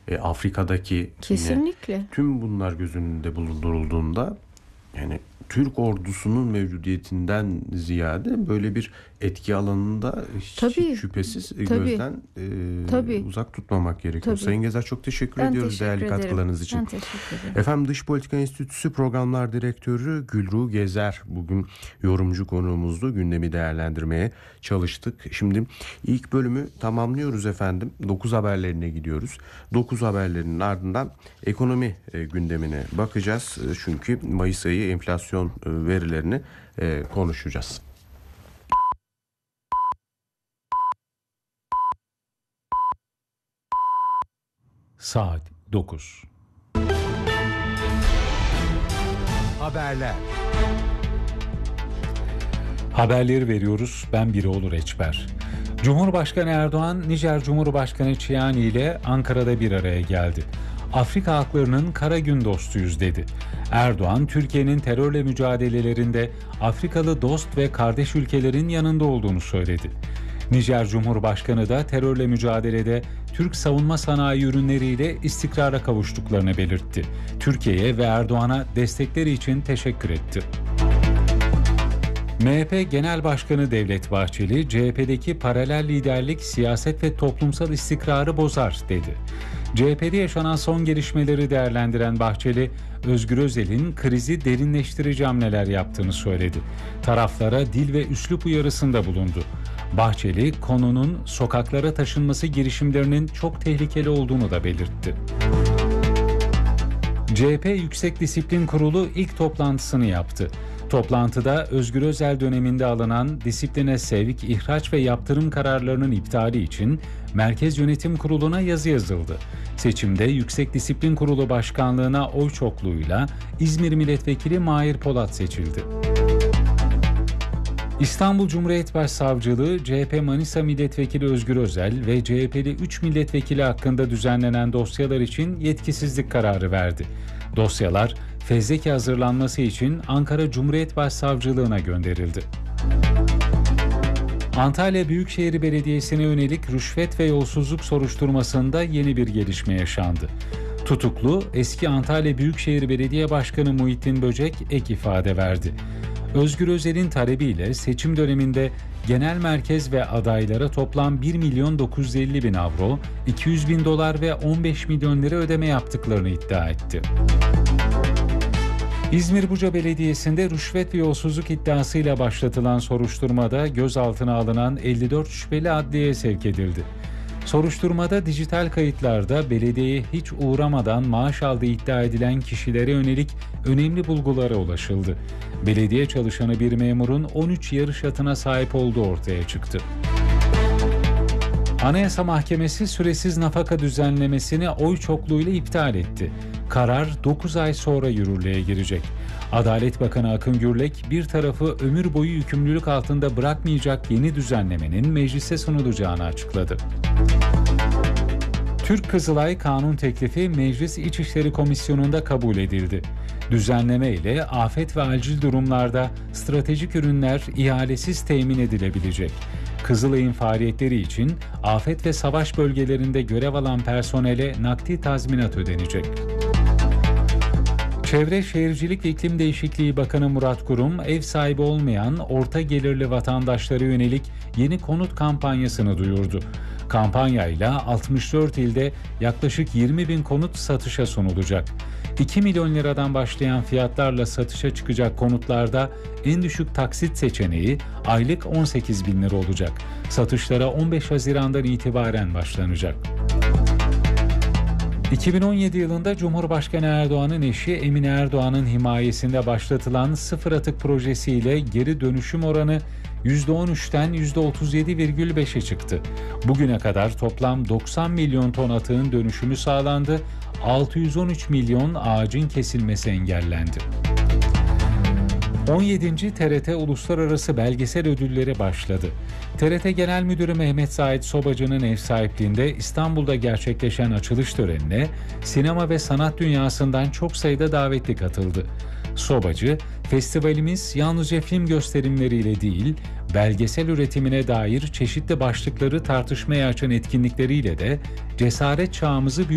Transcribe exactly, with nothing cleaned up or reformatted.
e, Afrika'daki kesinlikle yine, tüm bunlar göz önünde bulundurulduğunda yani Türk ordusunun mevcudiyetinden ziyade böyle bir etki alanında hiç, tabii, hiç şüphesiz tabii, gözden e, tabii, uzak tutmamak gerekiyor. Tabii. Sayın Gezer, çok teşekkür ben ediyoruz teşekkür değerli ederim. katkılarınız için. Ben teşekkür ederim. Efendim, Dış Politika Enstitüsü Programlar Direktörü Gülru Gezer bugün yorumcu konuğumuzdu. Gündemi değerlendirmeye çalıştık. Şimdi ilk bölümü tamamlıyoruz efendim. dokuz haberlerine gidiyoruz. dokuz haberlerinin ardından ekonomi e, gündemine bakacağız. E, çünkü Mayıs ayı enflasyon e, verilerini e, konuşacağız. Saat dokuz. Haberler. Haberleri veriyoruz. Ben Birol Reçber. Cumhurbaşkanı Erdoğan, Nijer Cumhurbaşkanı Chiani ile Ankara'da bir araya geldi. Afrika halklarının kara gün dostuyuz dedi. Erdoğan, Türkiye'nin terörle mücadelelerinde Afrikalı dost ve kardeş ülkelerin yanında olduğunu söyledi. Nijer Cumhurbaşkanı da terörle mücadelede Türk savunma sanayi ürünleriyle istikrara kavuştuklarını belirtti. Türkiye'ye ve Erdoğan'a destekleri için teşekkür etti. M H P Genel Başkanı Devlet Bahçeli, C H P'deki paralel liderlik siyaset ve toplumsal istikrarı bozar dedi. C H P'de yaşanan son gelişmeleri değerlendiren Bahçeli, Özgür Özel'in krizi derinleştirici hamleler yaptığını söyledi. Taraflara dil ve üslup uyarısında bulundu. Bahçeli, konunun sokaklara taşınması girişimlerinin çok tehlikeli olduğunu da belirtti. C H P Yüksek Disiplin Kurulu ilk toplantısını yaptı. Toplantıda Özgür Özel döneminde alınan disipline sevk, ihraç ve yaptırım kararlarının iptali için Merkez Yönetim Kurulu'na yazı yazıldı. Seçimde Yüksek Disiplin Kurulu Başkanlığı'na oy çokluğuyla İzmir Milletvekili Mahir Polat seçildi. İstanbul Cumhuriyet Başsavcılığı, C H P Manisa Milletvekili Özgür Özel ve C H P'li üç milletvekili hakkında düzenlenen dosyalar için yetkisizlik kararı verdi. Dosyalar, fezleke hazırlanması için Ankara Cumhuriyet Başsavcılığına gönderildi. Antalya Büyükşehir Belediyesi'ne yönelik rüşvet ve yolsuzluk soruşturmasında yeni bir gelişme yaşandı. Tutuklu, eski Antalya Büyükşehir Belediye Başkanı Muhittin Böcek ek ifade verdi. Özgür Özel'in talebiyle seçim döneminde genel merkez ve adaylara toplam bir milyon dokuz yüz elli bin avro, iki yüz bin dolar ve on beş milyon lira ödeme yaptıklarını iddia etti. İzmir Buca Belediyesi'nde rüşvet ve yolsuzluk iddiasıyla başlatılan soruşturmada gözaltına alınan elli dört şüpheli adliyeye sevk edildi. Soruşturmada dijital kayıtlarda belediyeye hiç uğramadan maaş aldığı iddia edilen kişilere yönelik önemli bulgulara ulaşıldı. Belediye çalışanı bir memurun on üç yarış atına sahip olduğu ortaya çıktı. Anayasa Mahkemesi süresiz nafaka düzenlemesini oy çokluğuyla iptal etti. Karar dokuz ay sonra yürürlüğe girecek. Adalet Bakanı Akın Gürlek, bir tarafı ömür boyu yükümlülük altında bırakmayacak yeni düzenlemenin meclise sunulacağını açıkladı. Türk Kızılay kanun teklifi Meclis İçişleri Komisyonu'nda kabul edildi. Düzenleme ile afet ve acil durumlarda stratejik ürünler ihalesiz temin edilebilecek. Kızılay'ın faaliyetleri için afet ve savaş bölgelerinde görev alan personele nakdi tazminat ödenecek. Çevre, Şehircilik ve İklim Değişikliği Bakanı Murat Kurum, ev sahibi olmayan orta gelirli vatandaşlara yönelik yeni konut kampanyasını duyurdu. Kampanyayla altmış dört ilde yaklaşık yirmi bin konut satışa sunulacak. iki milyon liradan başlayan fiyatlarla satışa çıkacak konutlarda en düşük taksit seçeneği aylık on sekiz bin lira olacak. Satışlara on beş Haziran'dan itibaren başlanacak. iki bin on yedi yılında Cumhurbaşkanı Erdoğan'ın eşi Emine Erdoğan'ın himayesinde başlatılan sıfır atık projesiyle geri dönüşüm oranı yüzde on üçten yüzde otuz yedi virgül beşe çıktı. Bugüne kadar toplam doksan milyon ton atığın dönüşümü sağlandı, altı yüz on üç milyon ağacın kesilmesi engellendi. on yedinci T R T Uluslararası Belgesel Ödülleri başladı. T R T Genel Müdürü Mehmet Sait Sobacı'nın ev sahipliğinde İstanbul'da gerçekleşen açılış törenine sinema ve sanat dünyasından çok sayıda davetli katıldı. Sobacı, festivalimiz yalnızca film gösterimleriyle değil, belgesel üretimine dair çeşitli başlıkları tartışmaya açan etkinlikleriyle de cesaret çağımızı